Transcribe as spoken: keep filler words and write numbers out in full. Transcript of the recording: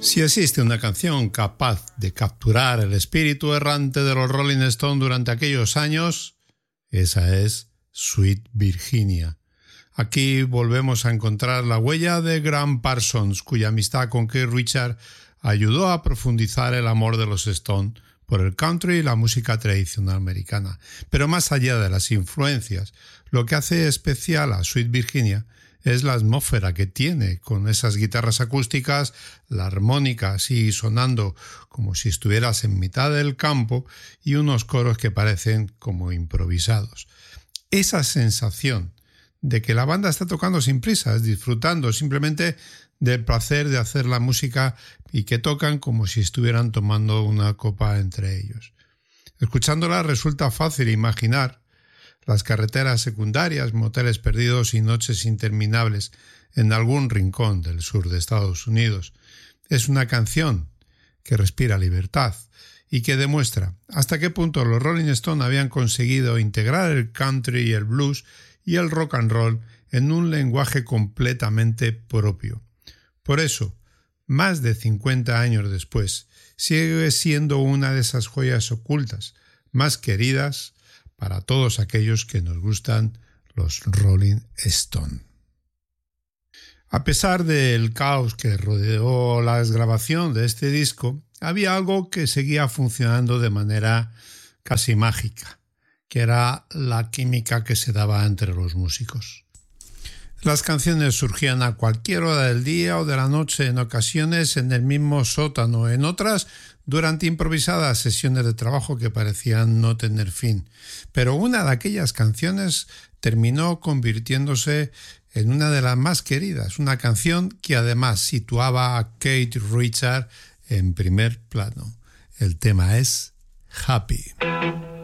Si existe una canción capaz de capturar el espíritu errante de los Rolling Stones durante aquellos años, esa es Sweet Virginia. Aquí volvemos a encontrar la huella de Gram Parsons, cuya amistad con Keith Richards ayudó a profundizar el amor de los Stones por el country y la música tradicional americana. Pero más allá de las influencias, lo que hace especial a Sweet Virginia es la atmósfera que tiene, con esas guitarras acústicas, la armónica así sonando como si estuvieras en mitad del campo y unos coros que parecen como improvisados. Esa sensación de que la banda está tocando sin prisas, disfrutando simplemente del placer de hacer la música y que tocan como si estuvieran tomando una copa entre ellos. Escuchándola resulta fácil imaginar las carreteras secundarias, moteles perdidos y noches interminables en algún rincón del sur de Estados Unidos. Es una canción que respira libertad y que demuestra hasta qué punto los Rolling Stones habían conseguido integrar el country y el blues y el rock and roll en un lenguaje completamente propio. Por eso, más de cincuenta años después, sigue siendo una de esas joyas ocultas más queridas para todos aquellos que nos gustan los Rolling Stones. A pesar del caos que rodeó la grabación de este disco, había algo que seguía funcionando de manera casi mágica, que era la química que se daba entre los músicos. Las canciones surgían a cualquier hora del día o de la noche, en ocasiones en el mismo sótano, en otras durante improvisadas sesiones de trabajo que parecían no tener fin. Pero una de aquellas canciones terminó convirtiéndose en una de las más queridas, una canción que además situaba a Keith Richards en primer plano. El tema es Happy.